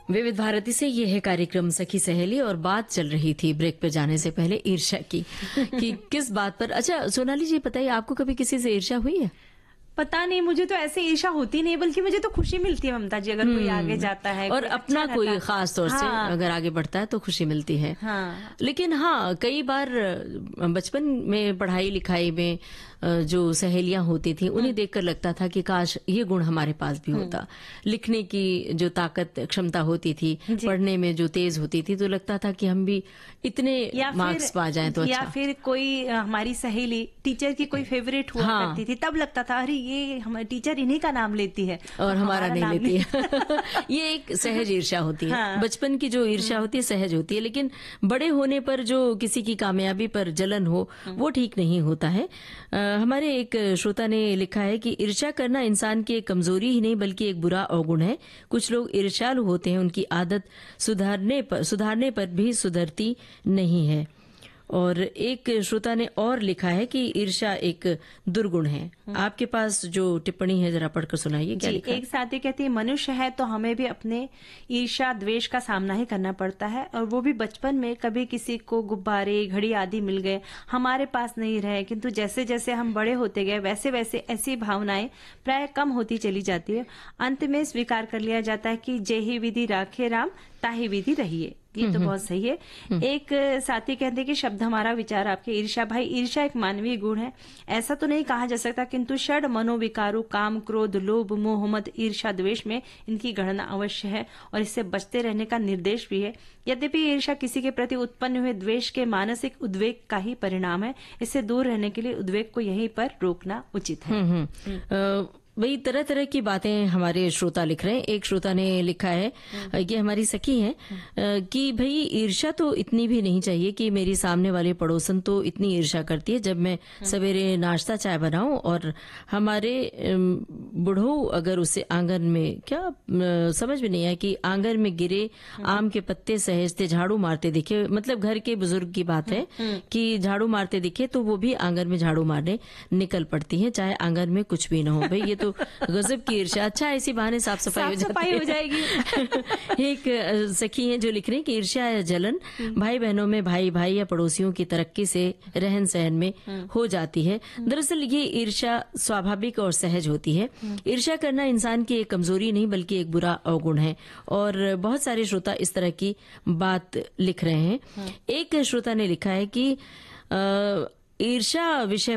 विविध भारती से ये है कार्यक्रम सखी सहेली और बात चल रही थी ब्रेक पे जाने से पहले ईर्ष्या की कि किस बात पर। अच्छा सोनाली जी बताइए, आपको कभी किसी से ईर्ष्या हुई है? पता नहीं, मुझे तो ऐसे ईर्ष्या होती नहीं, बल्कि मुझे तो खुशी मिलती है ममता जी, अगर कोई आगे जाता है और कोई अपना अच्छा कोई रहता। खास तौर से हाँ, अगर आगे बढ़ता है तो खुशी मिलती है। हाँ, लेकिन हाँ, कई बार बचपन में पढ़ाई लिखाई में जो सहेलियां होती थी उन्हें देखकर लगता था कि काश ये गुण हमारे पास भी होता। लिखने की जो ताकत क्षमता होती थी, पढ़ने में जो तेज होती थी, तो लगता था कि हम भी इतने मार्क्स पा जाएं तो अच्छा। या फिर कोई हमारी सहेली टीचर की कोई फेवरेट हुआ हाँ। करती थी, तब लगता था अरे ये हमारी टीचर इन्हीं का नाम लेती है और हमारा नहीं नाम लेती है। ये एक सहज ईर्ष्या होती है। हाँ। बचपन की जो ईर्ष्या होती है सहज होती है, लेकिन बड़े होने पर जो किसी की कामयाबी पर जलन हो वो ठीक नहीं होता है। हमारे एक श्रोता ने लिखा है कि ईर्ष्या करना इंसान की एक कमजोरी ही नहीं बल्कि एक बुरा अवगुण है। कुछ लोग ईर्ष्यालु होते हैं, उनकी आदत सुधारने पर भी सुधरती नहीं है। और एक श्रोता ने और लिखा है कि ईर्ष्या एक दुर्गुण है। आपके पास जो टिप्पणी है जरा पढ़कर सुनाइए, क्या लिखा है? एक साथी कहती है, मनुष्य है तो हमें भी अपने ईर्ष्या द्वेष का सामना ही करना पड़ता है, और वो भी बचपन में। कभी किसी को गुब्बारे घड़ी आदि मिल गए, हमारे पास नहीं रहे, किंतु जैसे जैसे हम बड़े होते गए वैसे वैसे ऐसी भावनाएं प्राय कम होती चली जाती है। अंत में स्वीकार कर लिया जाता है कि जेहि विधि राखे राम ताहि विधि रहिए। ये तो बहुत सही है। एक साथी कहते हैं कि शब्द हमारा विचार आपके। ईर्ष्या, भाई ईर्ष्या एक मानवीय गुण है, ऐसा तो नहीं कहा जा सकता, किंतु षड मनोविकारों काम क्रोध लोभ मोह मद ईर्ष्या द्वेष में इनकी गणना अवश्य है और इससे बचते रहने का निर्देश भी है। यद्यपि ईर्ष्या किसी के प्रति उत्पन्न हुए द्वेष के मानसिक उद्वेग का ही परिणाम है। इससे दूर रहने के लिए उद्वेग को यहीं पर रोकना उचित है। वही तरह तरह की बातें हमारे श्रोता लिख रहे हैं। एक श्रोता ने लिखा है, ये हमारी सखी है, कि भाई ईर्ष्या तो इतनी भी नहीं चाहिए कि मेरी सामने वाले पड़ोसन तो इतनी ईर्ष्या करती है जब मैं सवेरे नाश्ता चाय बनाऊं और हमारे बुढ़ो अगर उसे आंगन में समझ में नहीं आया कि आंगन में गिरे आम के पत्ते सहेजते झाड़ू मारते दिखे। मतलब घर के बुजुर्ग की बात है कि झाड़ू मारते दिखे तो वो भी आंगन में झाड़ू मारने निकल पड़ती है, चाहे आंगन में कुछ भी न हो। भाई ये तो गजब की ईर्ष्या। अच्छा, इसी बहाने साफ सफाई हो जाएगी। एक सखी है जो लिख रही है कि ईर्ष्या या जलन भाई बहनों में, भाई भाई या पड़ोसियों की तरक्की से रहन सहन में हो जाती है। दरअसल ये ईर्ष्या स्वाभाविक और सहज होती है। ईर्ष्या करना इंसान की एक कमजोरी नहीं बल्कि एक बुरा अवगुण है, और बहुत सारे श्रोता इस तरह की बात लिख रहे हैं। एक श्रोता ने लिखा है कि ईर्ष्या विषय